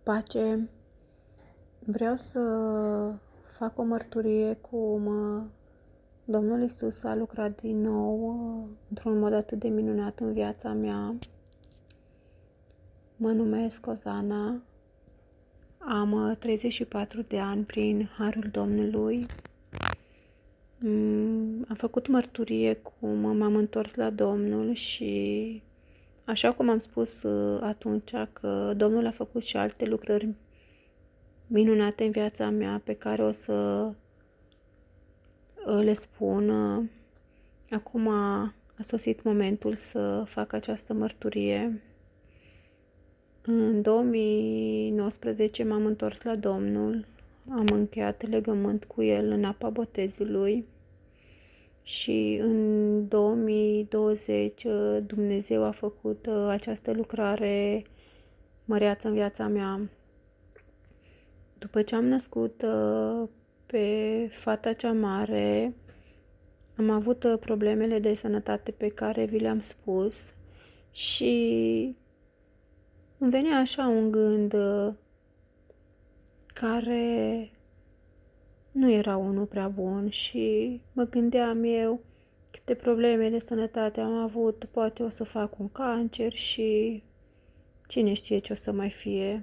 Pace, vreau să fac o mărturie cum Domnul Iisus a lucrat din nou într-un mod atât de minunat în viața mea. Mă numesc Ozana, am 34 de ani prin Harul Domnului. Am făcut mărturie cum m-am întors la Domnul și așa cum am spus atunci că Domnul a făcut și alte lucrări minunate în viața mea pe care o să le spun. Acum a sosit momentul să fac această mărturie. În 2019 m-am întors la Domnul, am încheiat legământ cu El în apa botezului și în 2020 Dumnezeu a făcut această lucrare măreață în viața mea. După ce am născut pe fata cea mare, am avut problemele de sănătate pe care vi le-am spus și îmi venea așa un gând care nu era unul prea bun și mă gândeam eu câte probleme de sănătate am avut, poate o să fac un cancer și cine știe ce o să mai fie.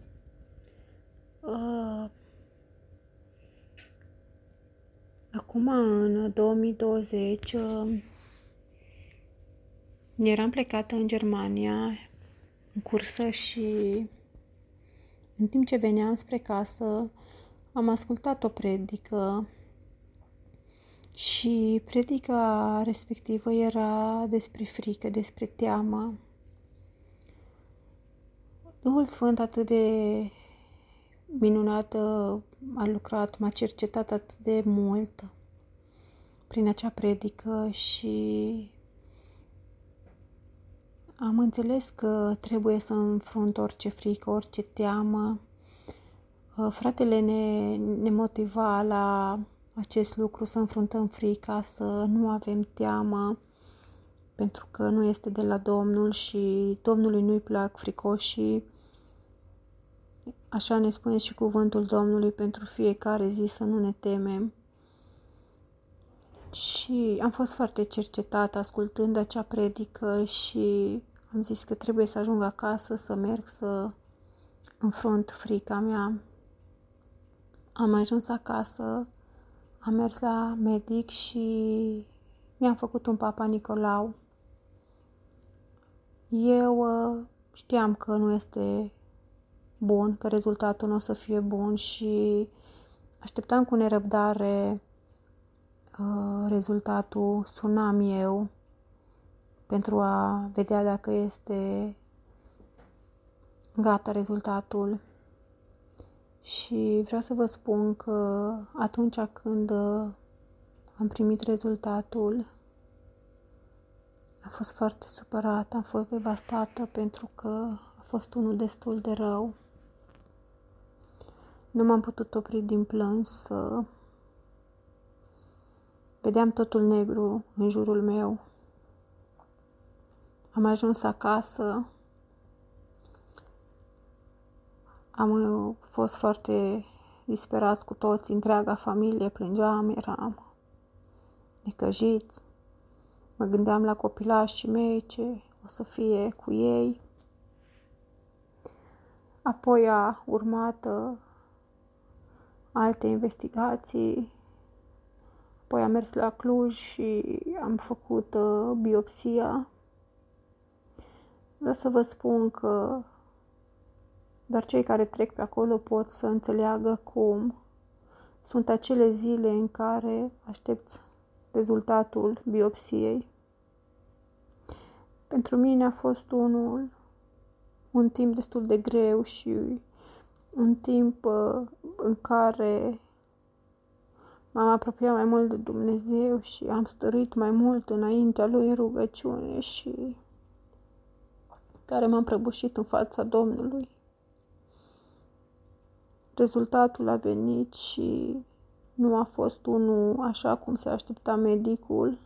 Acum, în 2020, eram plecată în Germania în cursă și în timp ce veneam spre casă, am ascultat o predică și predica respectivă era despre frică, despre teamă. Duhul Sfânt atât de minunat a lucrat, m-a cercetat atât de mult prin acea predică și am înțeles că trebuie să înfrunt orice frică, orice teamă. Fratele ne motiva la acest lucru, să înfruntăm frica, să nu avem teamă, pentru că nu este de la Domnul și Domnului nu-i plac fricoșii. Așa ne spune și cuvântul Domnului pentru fiecare zi să nu ne temem. Și am fost foarte cercetată ascultând acea predică și am zis că trebuie să ajung acasă, să merg, să înfrunt frica mea. Am ajuns acasă, am mers la medic și mi-am făcut un Papa Nicolau. Eu știam că nu este bun, că rezultatul nu o să fie bun și așteptam cu nerăbdare rezultatul. Sunam eu pentru a vedea dacă este gata rezultatul. Și vreau să vă spun că atunci când am primit rezultatul, am fost foarte supărată, am fost devastată pentru că a fost unul destul de rău. Nu m-am putut opri din plâns, vedeam totul negru în jurul meu. Am ajuns acasă, am fost foarte disperați cu toți, întreaga familie, plângeam, eram necăjiți. Mă gândeam la copilașii mei, ce o să fie cu ei. Apoi a urmat alte investigații. Apoi am mers la Cluj și am făcut biopsia. Vreau să vă spun că doar cei care trec pe acolo pot să înțeleagă cum sunt acele zile în care aștepți rezultatul biopsiei. Pentru mine a fost un timp destul de greu și un timp în care m-am apropiat mai mult de Dumnezeu și am stăruit mai mult înaintea Lui în rugăciune și care m-am prăbușit în fața Domnului. Rezultatul a venit și nu a fost unul așa cum se aștepta medicul,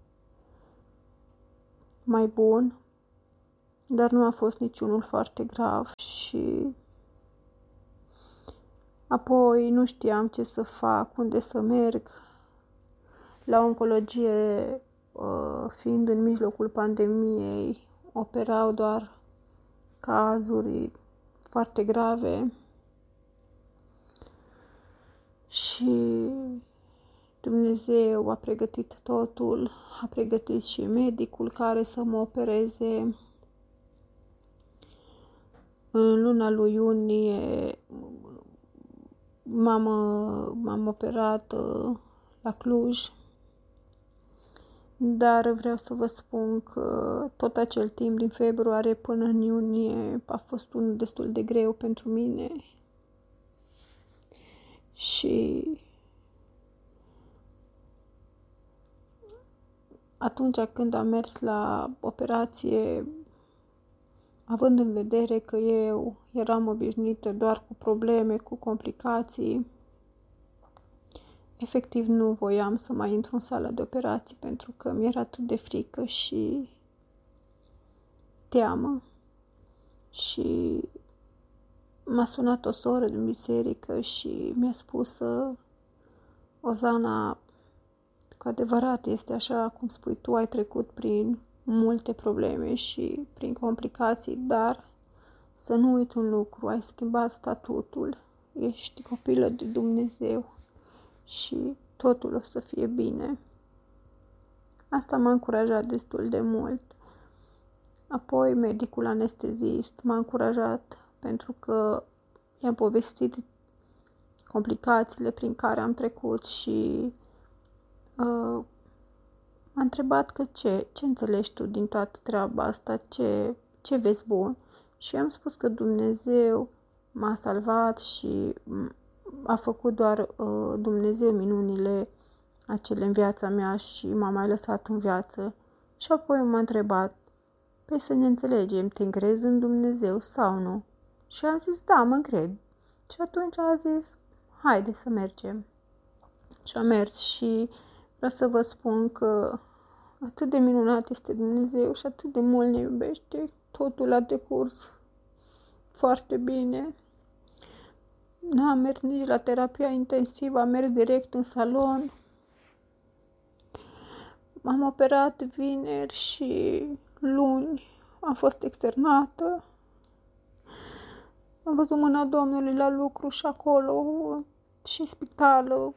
mai bun, dar nu a fost niciunul foarte grav și Apoi nu știam ce să fac, unde să merg. La oncologie, fiind în mijlocul pandemiei, operau doar cazuri foarte grave și Dumnezeu a pregătit totul, a pregătit și medicul care să mă opereze. În luna lui iunie m-am operat la Cluj, dar vreau să vă spun că tot acel timp, din februarie până în iunie, a fost unul destul de greu pentru mine și atunci când am mers la operație, având în vedere că eu eram obișnuită doar cu probleme, cu complicații, efectiv nu voiam să mai intru în sala de operații pentru că mi-era atât de frică și teamă. Și m-a sunat o soră din biserică și mi-a spus: Ozana, cu adevărat este așa cum spui tu, ai trecut prin multe probleme și prin complicații, dar să nu uiți un lucru, ai schimbat statutul, ești copilă de Dumnezeu și totul o să fie bine. Asta m-a încurajat destul de mult. Apoi medicul anestezist m-a încurajat pentru că i-am povestit complicațiile prin care am trecut și m-a întrebat că ce înțelegi tu din toată treaba asta, ce vezi bun. Și am spus că Dumnezeu m-a salvat și a făcut doar Dumnezeu minunile acele în viața mea și m-a mai lăsat în viață. Și apoi m-a întrebat: păi să ne înțelegem, te încrezi în Dumnezeu sau nu? Și am zis: da, mă încred. Și atunci a zis: haide să mergem. Și am mers și vreau să vă spun că atât de minunat este Dumnezeu și atât de mult ne iubește. Totul a decurs foarte bine. N-am mers nici la terapia intensivă, am mers direct în salon. M-am operat vineri și luni am fost externată. Am văzut mâna Domnului la lucru și acolo, și în spital.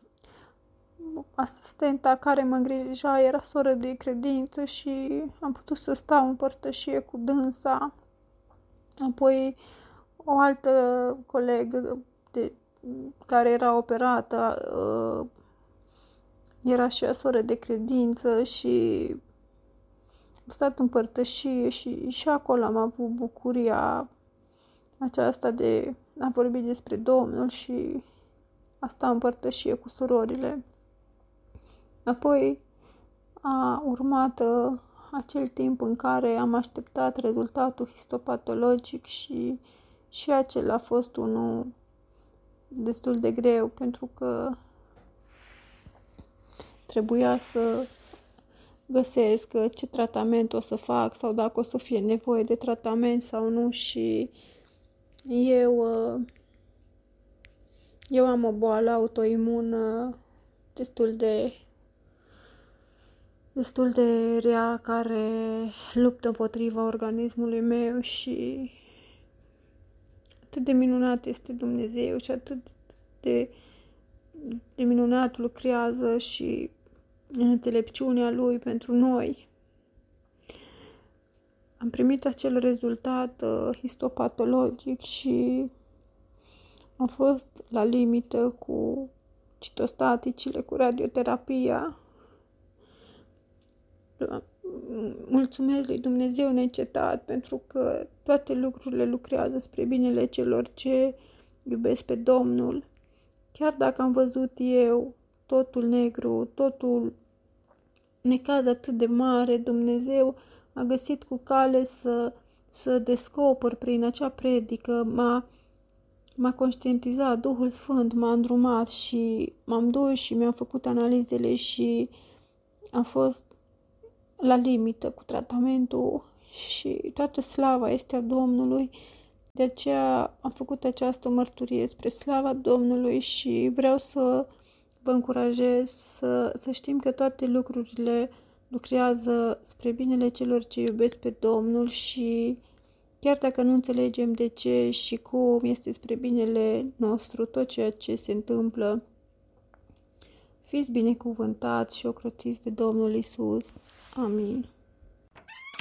Asistenta care mă îngrija era soră de credință și am putut să stau în părtășie cu dânsa. Apoi o altă colegă care era operată era și ea soră de credință și am stat în părtășie și acolo am avut bucuria aceasta de a vorbi despre Domnul și a sta în părtășie cu surorile. Apoi a urmat acel timp în care am așteptat rezultatul histopatologic și acela a fost unul destul de greu pentru că trebuia să găsesc ce tratament o să fac sau dacă o să fie nevoie de tratament sau nu și eu am o boală autoimună destul de rea care luptă împotriva organismului meu și atât de minunat este Dumnezeu și atât de minunat lucrează și în înțelepciunea Lui pentru noi. Am primit acel rezultat histopatologic și am fost la limită cu citostaticile, cu radioterapia. Mulțumesc lui Dumnezeu neîncetat pentru că toate lucrurile lucrează spre binele celor ce iubesc pe Domnul. Chiar dacă am văzut eu totul negru, totul necaz atât de mare, Dumnezeu a găsit cu cale să descoper prin acea predică, m-a conștientizat, Duhul Sfânt m-a îndrumat și m-am dus și mi-am făcut analizele și am fost la limită cu tratamentul și toată slava este a Domnului. De aceea am făcut această mărturie spre slava Domnului și vreau să vă încurajez să știm că toate lucrurile lucrează spre binele celor ce iubesc pe Domnul și chiar dacă nu înțelegem de ce și cum este spre binele nostru tot ceea ce se întâmplă, fiți binecuvântați și ocrotiți de Domnul Isus. Amin.